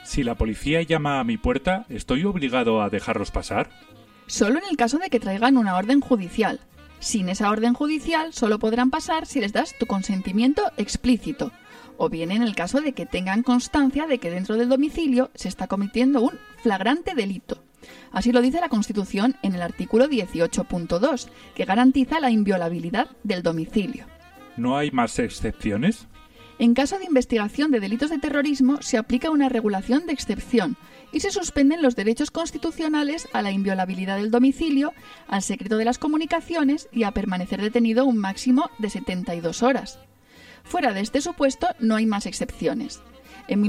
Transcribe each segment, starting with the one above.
Si la policía llama a mi puerta, ¿estoy obligado a dejarlos pasar? Solo en el caso de que traigan una orden judicial. Sin esa orden judicial, solo podrán pasar si les das tu consentimiento explícito, o bien en el caso de que tengan constancia de que dentro del domicilio se está cometiendo un flagrante delito. Así lo dice la Constitución en el artículo 18.2, que garantiza la inviolabilidad del domicilio. ¿No hay más excepciones? En caso de investigación de delitos de terrorismo, se aplica una regulación de excepción y se suspenden los derechos constitucionales a la inviolabilidad del domicilio, al secreto de las comunicaciones y a permanecer detenido un máximo de 72 horas. Fuera de este supuesto, no hay más excepciones. En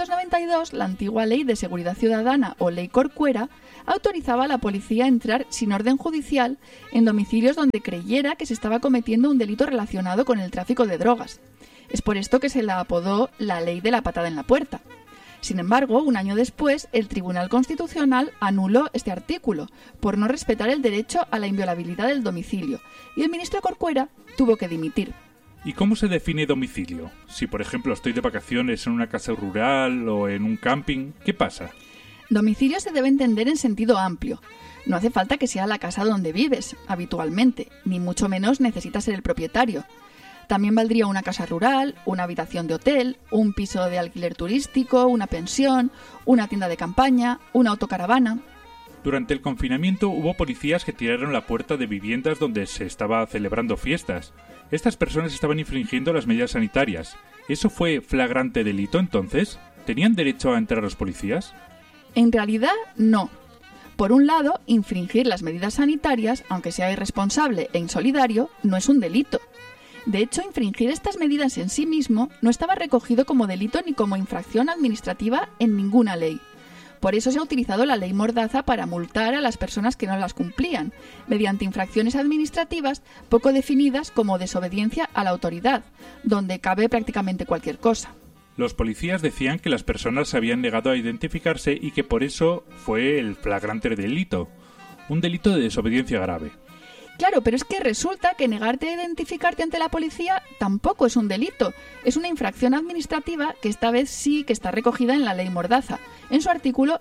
1992, la antigua Ley de Seguridad Ciudadana o Ley Corcuera autorizaba a la policía a entrar sin orden judicial en domicilios donde creyera que se estaba cometiendo un delito relacionado con el tráfico de drogas. Es por esto que se la apodó la Ley de la Patada en la Puerta. Sin embargo, un año después, el Tribunal Constitucional anuló este artículo por no respetar el derecho a la inviolabilidad del domicilio y el ministro Corcuera tuvo que dimitir. ¿Y cómo se define domicilio? Si, por ejemplo, estoy de vacaciones en una casa rural o en un camping, ¿qué pasa? Domicilio se debe entender en sentido amplio. No hace falta que sea la casa donde vives, habitualmente, ni mucho menos necesita ser el propietario. También valdría una casa rural, una habitación de hotel, un piso de alquiler turístico, una pensión, una tienda de campaña, una autocaravana. Durante el confinamiento hubo policías que tiraron la puerta de viviendas donde se estaba celebrando fiestas. Estas personas estaban infringiendo las medidas sanitarias. ¿Eso fue flagrante delito entonces? ¿Tenían derecho a entrar los policías? En realidad, no. Por un lado, infringir las medidas sanitarias, aunque sea irresponsable e insolidario, no es un delito. De hecho, infringir estas medidas en sí mismo no estaba recogido como delito ni como infracción administrativa en ninguna ley. Por eso se ha utilizado la ley Mordaza para multar a las personas que no las cumplían, mediante infracciones administrativas poco definidas como desobediencia a la autoridad, donde cabe prácticamente cualquier cosa. Los policías decían que las personas se habían negado a identificarse y que por eso fue el flagrante delito, un delito de desobediencia grave. Claro, pero es que resulta que negarte a identificarte ante la policía tampoco es un delito. Es una infracción administrativa que esta vez sí que está recogida en la ley Mordaza, en su artículo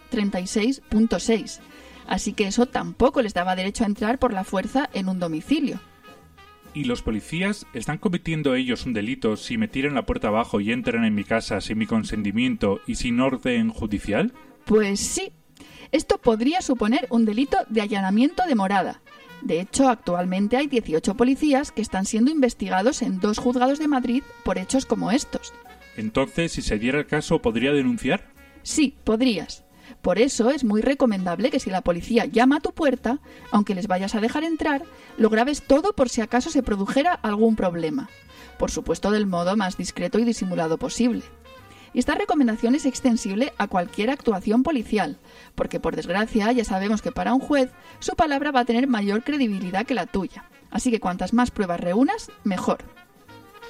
36.6. Así que eso tampoco les daba derecho a entrar por la fuerza en un domicilio. ¿Y los policías están cometiendo ellos un delito si me tiran la puerta abajo y entran en mi casa sin mi consentimiento y sin orden judicial? Pues sí. Esto podría suponer un delito de allanamiento de morada. De hecho, actualmente hay 18 policías que están siendo investigados en 2 juzgados de Madrid por hechos como estos. Entonces, si se diera el caso, ¿podría denunciar? Sí, podrías. Por eso es muy recomendable que si la policía llama a tu puerta, aunque les vayas a dejar entrar, lo grabes todo por si acaso se produjera algún problema. Por supuesto, del modo más discreto y disimulado posible. Y esta recomendación es extensible a cualquier actuación policial, porque por desgracia ya sabemos que para un juez su palabra va a tener mayor credibilidad que la tuya. Así que cuantas más pruebas reúnas, mejor.